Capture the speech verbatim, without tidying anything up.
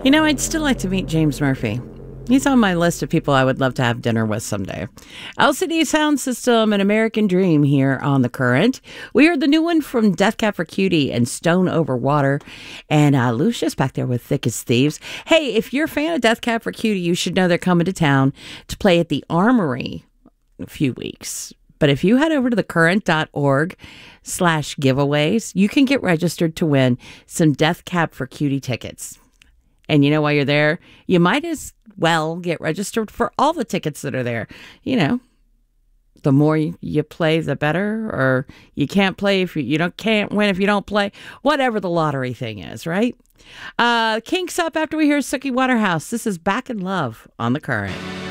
You know, I'd still like to meet James Murphy. He's on my list of people I would love to have dinner with someday. L C D Sound System, An American Dream here on The Current. We heard the new one from Death Cab for Cutie and Stone Over Water. And uh, Lucia's back there with Thick as Thieves. Hey, if you're a fan of Death Cab for Cutie, you should know they're coming to town to play at the Armory in a few weeks. But if you head over to thecurrent.org slash giveaways, you can get registered to win some Death Cab for Cutie tickets. And you know, while you're there, you might as well get registered for all the tickets that are there. You know, the more you play, the better. Or you can't play if you, you don't can't win if you don't play. Whatever the lottery thing is, right? Uh, Kinks up after we hear Suki Waterhouse. This is Back in Love on The Current.